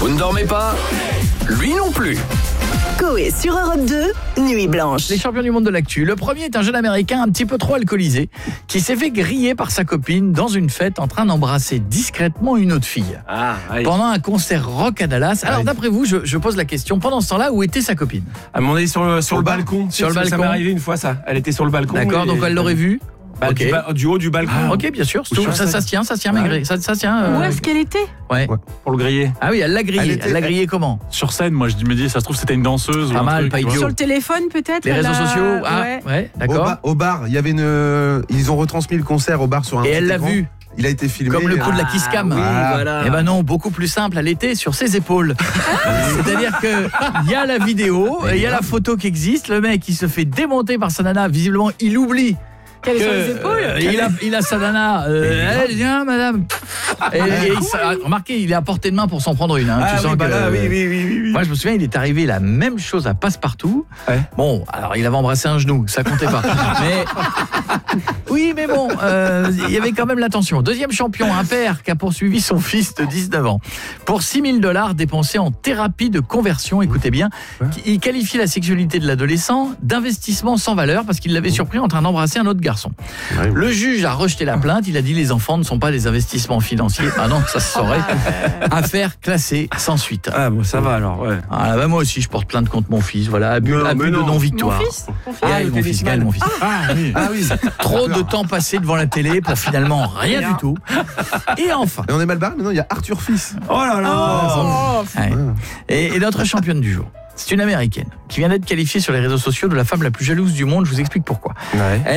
Vous ne dormez pas? Lui non plus. Coé sur Europe 2, Nuit Blanche. Les champions du monde de l'actu. Le premier est un jeune américain un petit peu trop alcoolisé qui s'est fait griller par sa copine dans une fête en train d'embrasser discrètement une autre fille. Pendant un concert rock à Dallas. Alors d'après vous, je pose la question, pendant ce temps-là, où était sa copine? À mon avis, sur le balcon. Sur le balcon. Ça m'est arrivé une fois, ça. Elle était sur le balcon. D'accord, donc elle l'aurait vu? Okay. Du haut du balcon. Ok, bien sûr. Ça se tient, Maigret. Ça tient. Où est-ce qu'elle était? Ouais. Pour le griller. Ah oui, elle l'a grillé. Elle l'a grillé comment? Sur scène, moi je me dis, ça se trouve c'était une danseuse. Pas ou un mal, truc, pas tu vois. idiot. Sur le téléphone peut-être? Les réseaux sociaux. Ah, ouais, d'accord. Au bar, il y avait ils ont retransmis le concert au bar sur un Et elle petit l'a écran. vu. Il a été filmé. Comme le coup de la kiss cam. oui, voilà. Eh ben non, beaucoup plus simple, elle était sur ses épaules. C'est-à-dire que il y a la vidéo, il y a la photo qui existe, le mec il se fait démonter par sa nana, visiblement il oublie Qu'elle est sur les épaules? il a sa nana, elle vient madame. Et remarquez, il est à portée de main pour s'en prendre une. Hein. Tu sens que, oui. Moi je me souviens, il est arrivé la même chose à Passepartout. Ouais. Bon, alors il avait embrassé un genou, ça comptait pas. Mais oui, mais bon, il y avait quand même l'attention. Deuxième champion, un père qui a poursuivi son fils de 19 ans pour $6,000 dépensés en thérapie de conversion. Écoutez bien, il qualifie la sexualité de l'adolescent d'investissement sans valeur parce qu'il l'avait surpris en train d'embrasser un autre garçon. Le juge a rejeté la plainte, il a dit les enfants ne sont pas des investissements financiers. Ah non, ça se saurait. Affaire classée sans suite. Ah bon, ça va alors, ouais. Ah bah moi aussi je porte plainte contre mon fils, voilà, abus de non-victoire. Mon fils? Gaël, mon fils. Ah oui. Trop de temps passé devant la télé pour finalement rien du tout. Et enfin. Et on est mal barré, maintenant il y a Arthur Fils. Oh là là. Ouais. Et notre championne du jour, c'est une américaine qui vient d'être qualifiée sur les réseaux sociaux de la femme la plus jalouse du monde. Je vous explique pourquoi. Ouais.